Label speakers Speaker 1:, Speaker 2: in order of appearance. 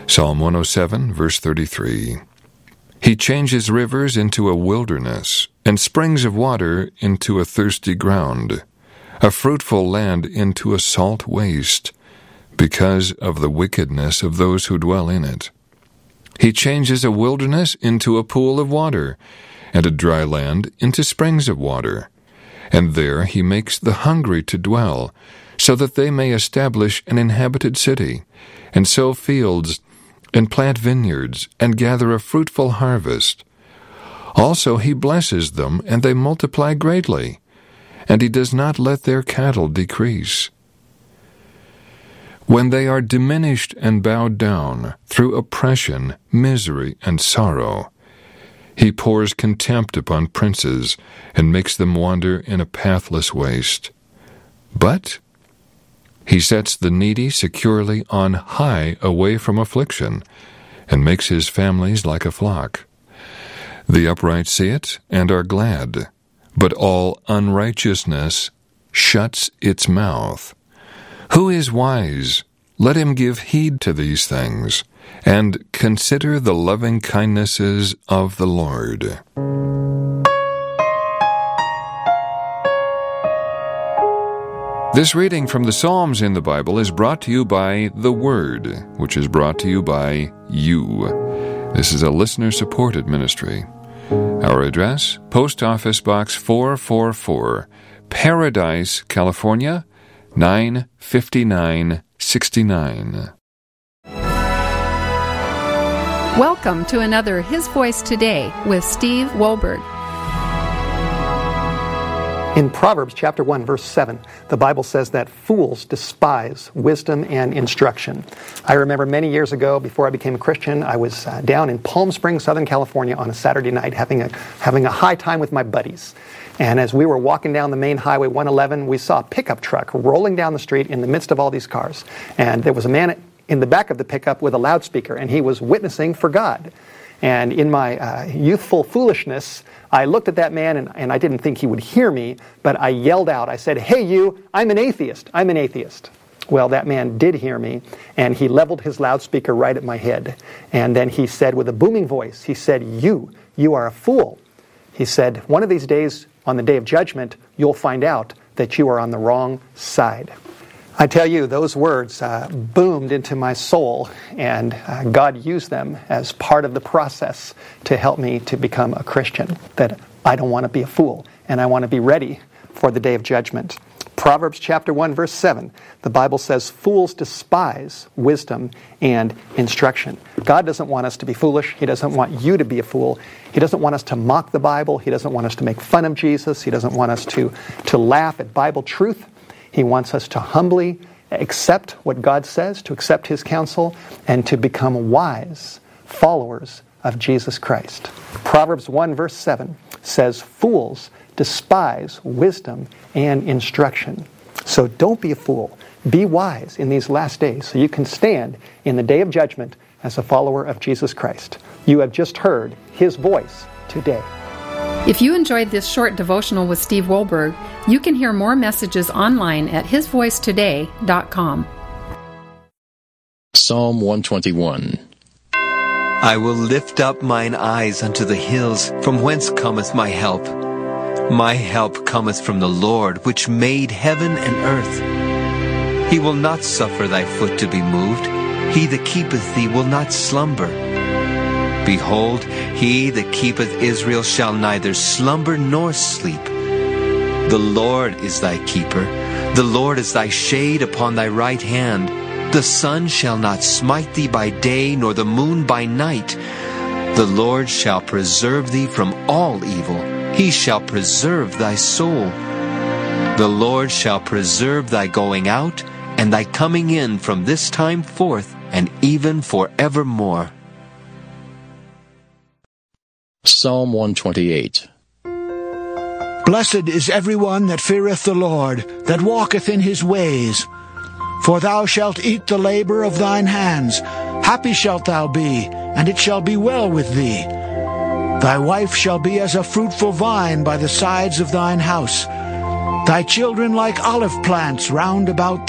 Speaker 1: Psalm 107, verse 33. He changes rivers into a wilderness, and springs of water into a thirsty ground, a fruitful land into a salt waste, because of the wickedness of those who dwell in it. He changes a wilderness into a pool of water, and a dry land into springs of water. And there he makes the hungry to dwell, so that they may establish an inhabited city, and sow fields, and plant vineyards, and gather a fruitful harvest. Also he blesses them, and they multiply greatly, and he does not let their cattle decrease. When they are diminished and bowed down through oppression, misery, and sorrow, he pours contempt upon princes and makes them wander in a pathless waste. But he sets the needy securely on high away from affliction, and makes his families like a flock. The upright see it and are glad, but all unrighteousness shuts its mouth. Who is wise? Let him give heed to these things, and consider the loving kindnesses of the Lord. This reading from the Psalms in the Bible is brought to you by The Word, which is brought to you by you. This is a listener-supported ministry. Our address, Post Office Box 444, Paradise, California, 95969.
Speaker 2: Welcome to another His Voice Today with Steve Wohlberg.
Speaker 3: In Proverbs chapter 1, verse 7, the Bible says that fools despise wisdom and instruction. I remember many years ago, before I became a Christian, I was down in Palm Springs, Southern California on a Saturday night having a high time with my buddies. And as we were walking down the main highway 111, we saw a pickup truck rolling down the street in the midst of all these cars. And there was a man in the back of the pickup with a loudspeaker, and he was witnessing for God. And in my youthful foolishness, I looked at that man, and I didn't think he would hear me, but I yelled out. I said, "Hey you, I'm an atheist. I'm an atheist." Well, that man did hear me, and he leveled his loudspeaker right at my head. And then he said with a booming voice, he said, you are a fool. He said, one of these days, on the day of judgment, you'll find out that you are on the wrong side. I tell you, those words boomed into my soul, and God used them as part of the process to help me to become a Christian, that I don't want to be a fool, and I want to be ready for the day of judgment. Proverbs chapter 1, verse 7, the Bible says, fools despise wisdom and instruction. God doesn't want us to be foolish. He doesn't want you to be a fool. He doesn't want us to mock the Bible. He doesn't want us to make fun of Jesus. He doesn't want us to laugh at Bible truth. He wants us to humbly accept what God says, to accept His counsel, and to become wise followers of Jesus Christ. Proverbs 1 verse 7 says, fools despise wisdom and instruction. So don't be a fool. Be wise in these last days so you can stand in the day of judgment as a follower of Jesus Christ. You have just heard His voice today.
Speaker 2: If you enjoyed this short devotional with Steve Wohlberg, you can hear more messages online at hisvoicetoday.com.
Speaker 4: Psalm 121.
Speaker 5: I will lift up mine eyes unto the hills, from whence cometh my help. My help cometh from the Lord, which made heaven and earth. He will not suffer thy foot to be moved. He that keepeth thee will not slumber. Behold, he that keepeth Israel shall neither slumber nor sleep. The Lord is thy keeper. The Lord is thy shade upon thy right hand. The sun shall not smite thee by day, nor the moon by night. The Lord shall preserve thee from all evil. He shall preserve thy soul. The Lord shall preserve thy going out and thy coming in from this time forth and even forevermore.
Speaker 4: Psalm 128.
Speaker 6: Blessed is everyone that feareth the Lord, that walketh in His ways. For thou shalt eat the labor of thine hands. Happy shalt thou be, and it shall be well with thee. Thy wife shall be as a fruitful vine by the sides of thine house. Thy children like olive plants round about